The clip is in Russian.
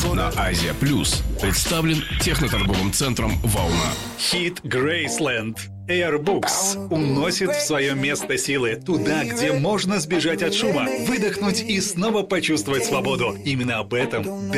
на Азия Плюс. Представлен техноторговым центром «Волна». Хит Graceland. Airbooks уносит в свое место силы туда, где можно сбежать от шума, выдохнуть и снова почувствовать свободу. Именно об этом